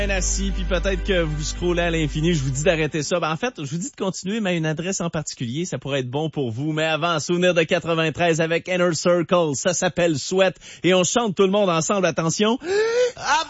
Assis, puis peut-être que vous scrollez à l'infini, je vous dis d'arrêter ça. En fait, je vous dis de continuer, mais une adresse en particulier, ça pourrait être bon pour vous. Mais avant, souvenir de 93 avec Inner Circle, ça s'appelle Sweat, et on chante tout le monde ensemble, attention.